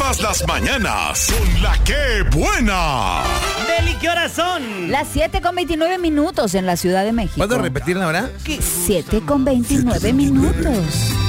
Todas las mañanas con la que buena. Deli, ¿qué horas son? Las 7:29 en la Ciudad de México. ¿Puedo repetir la hora? 7:29.